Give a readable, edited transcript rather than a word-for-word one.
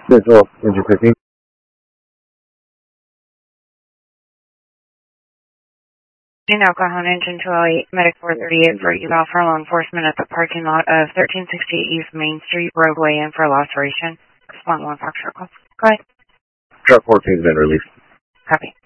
Central, engine 15. Alcohol engine 208, medic 438 for eval for law enforcement at the parking lot of 1368 East Main Street roadway and for laceration. Respond 1 Foxtrot. Go ahead. Truck 14's been released. Copy.